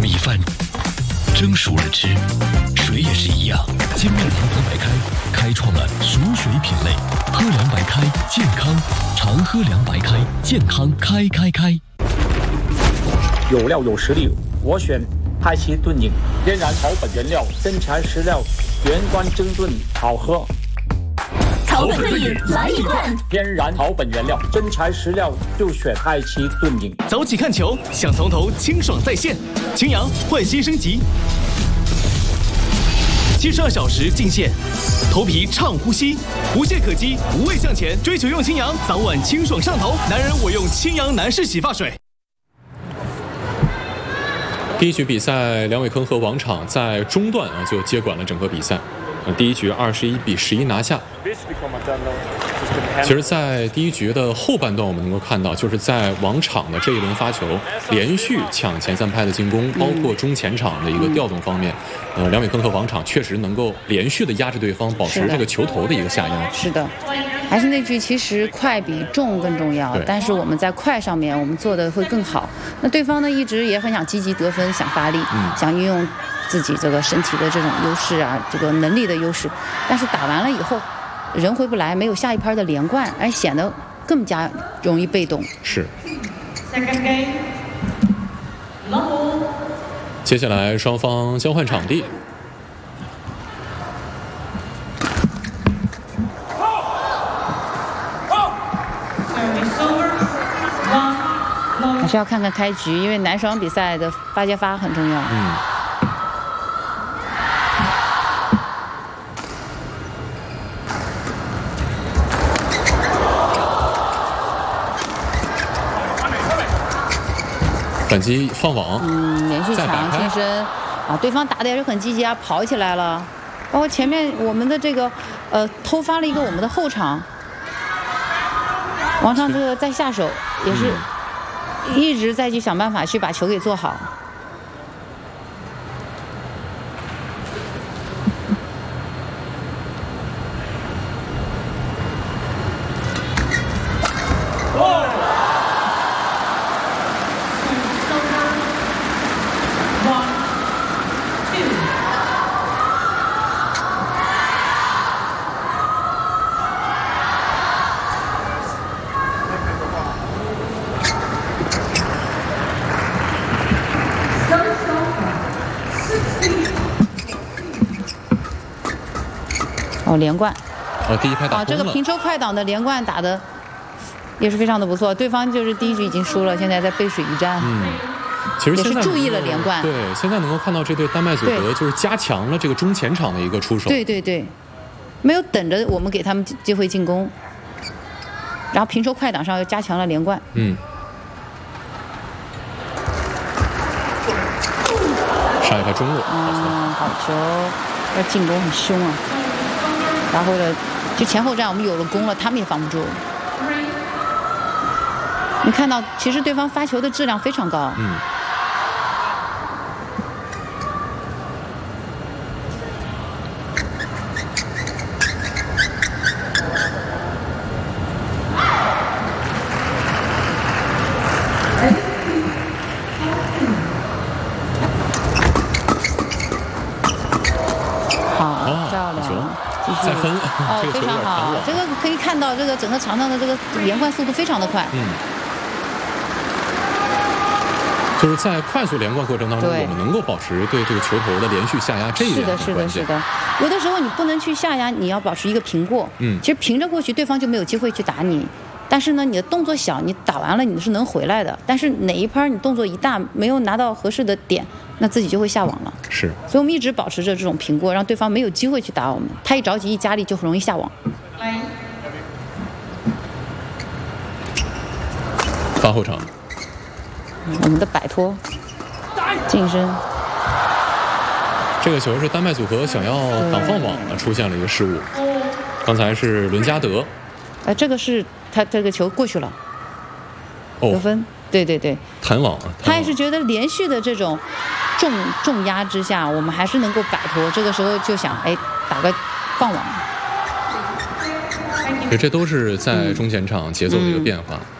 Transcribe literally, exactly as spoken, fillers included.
米饭蒸熟了吃，水也是一样。金麦堂喝白开开创了熟水品类，喝凉白开健康，常喝凉白开健康开开开。 有料有实力，我选太极炖饮，天然草本原料，真材实料，原罐蒸炖，好喝。 草本炖饮来一罐， 天然草本原料，真材实料，就选太极炖饮。 早起看球，想从头清爽在线，青阳焕新升级，七十二小时进线，头皮畅呼吸，无懈可击，无畏向前，追求用青阳，早晚清爽上头。男人我用青阳男士洗发水。 第一局比赛，梁伟铿和王昶在中段啊就接管了整个比赛。第一局二十一比十一拿下。其实，在第一局的后半段，我们能够看到，就是在王昶的这一轮发球，连续抢前三拍的进攻，包括中前场的一个调动方面，呃，梁伟铿和王昶确实能够连续的压制对方，保持这个球头的一个下压。 是的，还是那句，其实快比重更重要。但是我们在快上面，我们做的会更好。那对方呢，一直也很想积极得分，想发力，嗯、想运用自己这个身体的这种优势啊，这个能力的优势，但是打完了以后，人回不来，没有下一拍的连贯，而显得更加容易被动。 是。接下来双方交换场地。 还是要看看开局，因为男双比赛的发接发很重要。 嗯。反击放网， 嗯，连续抢天身，啊，对方打的也是很积极啊，跑起来了，包括前面我们的这个，呃，偷发了一个我们的后场，王昶这个再下手也是一直在去想办法去把球给做好。哦，连贯。 哦，第一拍打啊，这个平抽快档的连贯打的也是非常的不错。对方就是第一局已经输了，现在在背水一战。 嗯，其实现在也是注意了连贯。 对，现在能够看到这对丹麦组合就是加强了这个中前场的一个出手。 对对对，没有等着我们给他们机会进攻，然后平抽快档上又加强了连贯。 嗯。上一拍中路。 嗯，好球，要进攻很凶啊。然后呢，就前后站我们有了攻了，他们也防不住。你看到，其实对方发球的质量非常高。 嗯。 再分哦，非常好，这个可以看到，这个整个场上的这个连贯速度非常的快。 嗯，就是在快速连贯过程当中，我们能够保持对这个球头的连续下压，这一点是的，是的，是的。有的时候你不能去下压，你要保持一个平过。 嗯， 其实平着过去，对方就没有机会去打你。但是呢，你的动作小，你打完了你是能回来的。但是哪一拍你动作一大，没有拿到合适的点，那自己就会下网了。 是， 所以我们一直保持着这种平过，让对方没有机会去打我们。他一着急一加力，就很容易下网。 发后场， 我们的摆脱近身。 这个球是丹麦组合想要挡放网出现了一个失误。刚才是伦加德。 呃，这个是他这个球过去了， 哦、 得分。对对对， 弹网。 他也是觉得连续的这种重重压之下，我们还是能够摆脱。这个时候就想，哎，打个放网。 这都是在中前场节奏的一个变化。嗯嗯